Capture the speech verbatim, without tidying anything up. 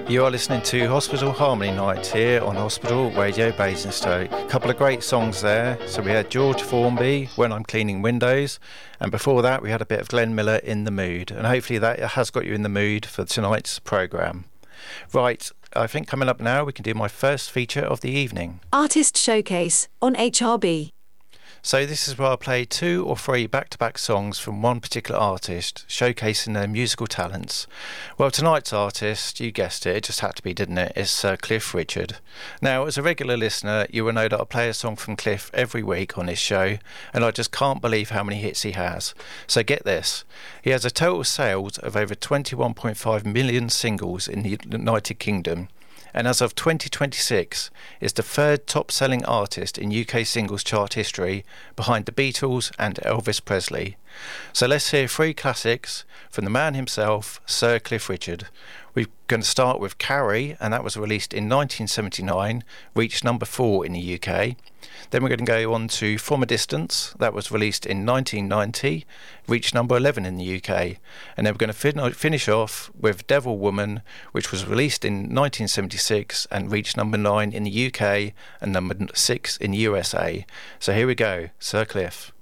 You are listening to Hospital Harmony Night here on Hospital Radio Basingstoke. A couple of great songs there. So we had George Formby, When I'm Cleaning Windows, and before that we had a bit of Glenn Miller, In the Mood, and hopefully that has got you in the mood for tonight's programme. Right, I think coming up now we can do my first feature of the evening. Artist Showcase on H R B. So this is where I play two or three back-to-back songs from one particular artist, showcasing their musical talents. Well, tonight's artist, you guessed it, it just had to be, didn't it? It's Sir Cliff Richard. Now, as a regular listener, you will know that I play a song from Cliff every week on this show, and I just can't believe how many hits he has. So get this, he has a total sales of over twenty-one point five million singles in the United Kingdom, and as of twenty twenty-six is the third top-selling artist in U K singles chart history, behind the Beatles and Elvis Presley. So let's hear three classics from the man himself, Sir Cliff Richard. We're going to start with Carrie, and that was released in nineteen seventy-nine, reached number four in the U K. Then we're going to go on to From a Distance, that was released in nineteen ninety, reached number eleven in the U K. And then we're going to fin- finish off with Devil Woman, which was released in nineteen seventy-six and reached number nine in the U K and number six in the U S A. So here we go, Sir Cliff.